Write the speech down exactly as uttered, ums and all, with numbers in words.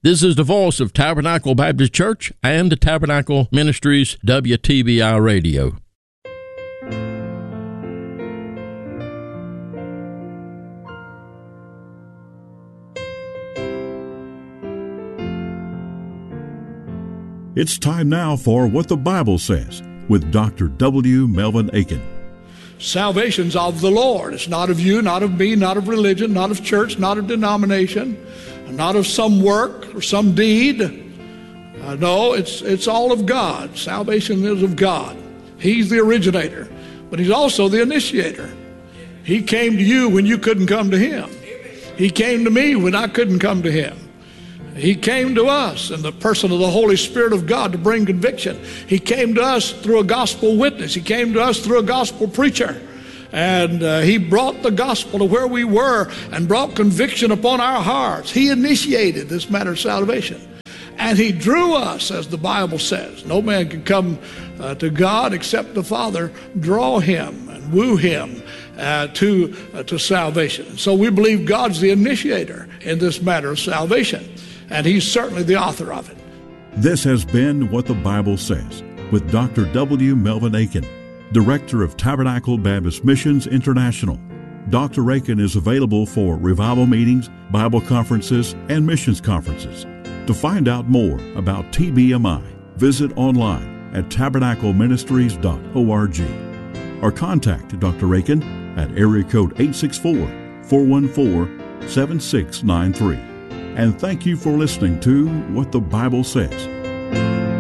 This is the voice of Tabernacle Baptist Church and Tabernacle Ministries W T B I Radio. It's time now for What the Bible Says with Doctor W. Melvin Aiken. Salvation's of the Lord. It's not of you, not of me, not of religion, not of church, not of denomination, not of some work or some deed. Uh, no, it's it's all of God. Salvation is of God. He's the originator, but He's also the initiator. He came to you when you couldn't come to Him. He came to me when I couldn't come to Him. He came to us in the person of the Holy Spirit of God to bring conviction. He came to us through a gospel witness. He came to us through a gospel preacher. And uh, He brought the gospel to where we were and brought conviction upon our hearts. He initiated this matter of salvation. And He drew us, as the Bible says. No man can come uh, to God except the Father draw him and woo him uh, to, uh, to salvation. And so we believe God's the initiator in this matter of salvation. And He's certainly the author of it. This has been What the Bible Says with Doctor W. Melvin Aiken, Director of Tabernacle Baptist Missions International. Doctor Aiken is available for revival meetings, Bible conferences, and missions conferences. To find out more about T B M I, visit online at tabernacle ministries dot org or contact Doctor Aiken at area code eight six four, four one four, seven six nine three. And thank you for listening to What the Bible Says.